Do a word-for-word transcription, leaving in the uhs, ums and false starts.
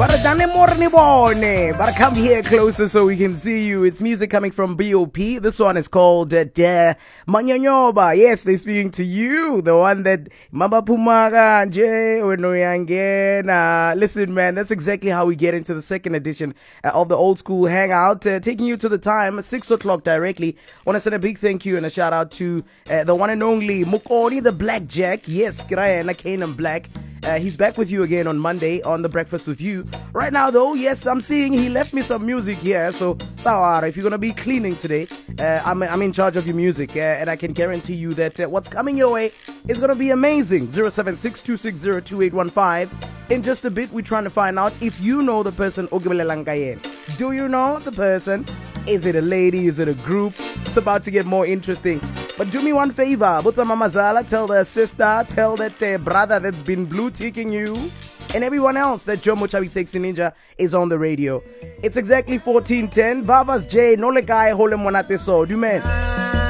Baradane morni bone. But come here closer so we can see you. It's music coming from B O P. This one is called uh, De Manyanyoba. Yes, they're speaking to you. The one that Mama Pumaga and Jay Wenoyangena. Listen, man, that's exactly how we get into the second edition uh, of the Old School Hangout. Uh, taking you to the time, six o'clock directly. Want to send a big thank you and a shout out to uh, the one and only Mukoni the Blackjack. Yes, Kirayana Kanan Black. Uh, he's back with you again on Monday on The Breakfast With You. Right now, though, yes, I'm seeing he left me some music here. So, Sawara, if you're going to be cleaning today, uh, I'm, I'm in charge of your music. Uh, and I can guarantee you that uh, what's coming your way is going to be amazing. zero seven six two six zero two eight one five. In just a bit, we're trying to find out if you know the person. Do you know the person? Is it a lady? Is it a group? It's about to get more interesting. But do me one favor. Buta Mama Zala, tell the sister, tell that uh, brother that's been blue ticking you, and everyone else that Jomo Chavi Sexy Ninja is on the radio. It's exactly fourteen ten. Vava's J, Nolekai Hole Monate So. Do you man?